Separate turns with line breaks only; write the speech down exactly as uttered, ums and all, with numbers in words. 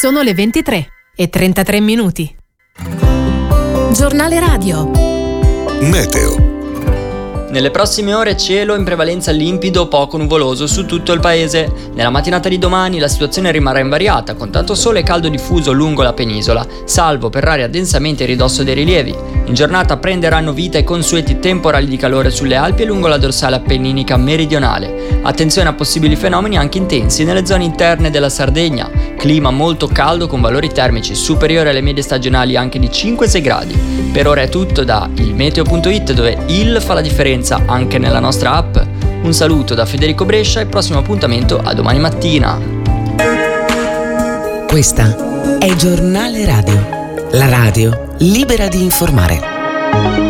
Sono le ventitré e trentatré minuti. Giornale radio.
Meteo.
Nelle prossime ore cielo in prevalenza limpido o poco nuvoloso su tutto il paese. Nella mattinata di domani la situazione rimarrà invariata, con tanto sole e caldo diffuso lungo la penisola, salvo per aree densamente a ridosso dei rilievi. In giornata prenderanno vita i consueti temporali di calore sulle Alpi e lungo la dorsale appenninica meridionale. Attenzione a possibili fenomeni anche intensi nelle zone interne della Sardegna. Clima molto caldo con valori termici superiori alle medie stagionali anche di cinque sei gradi. Per ora è tutto da il meteo punto it, dove il fa la differenza anche nella nostra app. Un saluto da Federico Brescia e prossimo appuntamento a domani mattina.
Questa è Giornale Radio, la radio libera di informare.